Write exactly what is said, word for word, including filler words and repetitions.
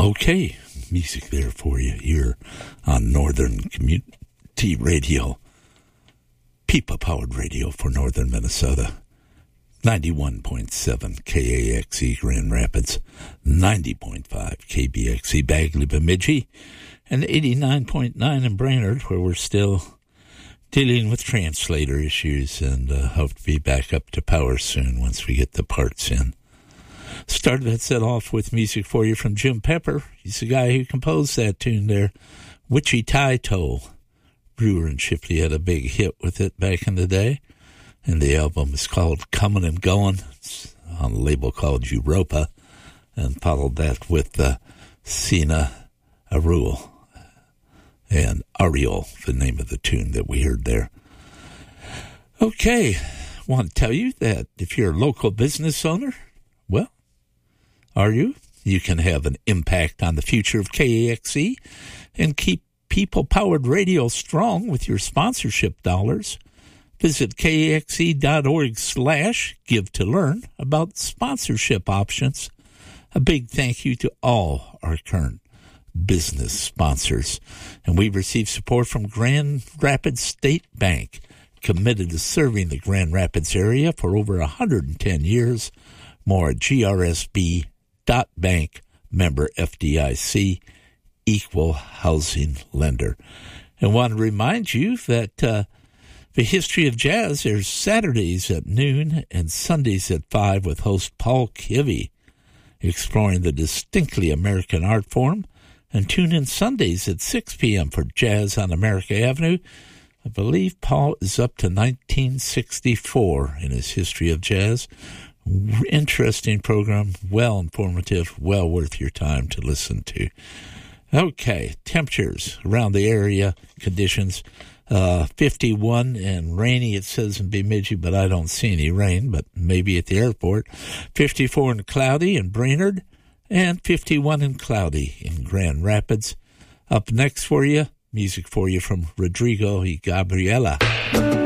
Okay, music there for you here on Northern Community Radio, People-powered radio for Northern Minnesota. ninety-one point seven K A X E Grand Rapids, ninety point five K B X E Bagley Bemidji, and eighty-nine point nine in Brainerd, where we're still dealing with translator issues and uh, hope to be back up to power soon once we get the parts in. Started that set off with music for you from Jim Pepper. He's the guy who composed that tune there, Wichita Toll. Brewer and Shipley had a big hit with it back in the day, and the album is called Comin' and Goin'. It's on a label called Europa, and followed that with uh, Sina Arul and Ariel, the name of the tune that we heard there. Okay, want to tell you that if you're a local business owner, well, are you? You can have an impact on the future of K A X E and keep people-powered radio strong with your sponsorship dollars. Visit K A X E dot org slash give to learn about sponsorship options. A big thank you to all our current business sponsors. And we've received support from Grand Rapids State Bank, committed to serving the Grand Rapids area for over one hundred ten years. More at G R S B dot bank, member F D I C, equal housing lender. And want to remind you that uh, the History of Jazz airs Saturdays at noon and Sundays at five with host Paul Kivy, exploring the distinctly American art form. And tune in Sundays at six p.m. for Jazz on America Avenue. I believe Paul is up to nineteen sixty-four in his History of Jazz. Interesting program, well informative, well worth your time to listen to. Okay, temperatures around the area, conditions, uh, fifty-one and rainy, it says in Bemidji, but I don't see any rain, but maybe at the airport. fifty-four and cloudy in Brainerd, and fifty-one and cloudy in Grand Rapids. Up next for you, music for you from Rodrigo y Gabriela.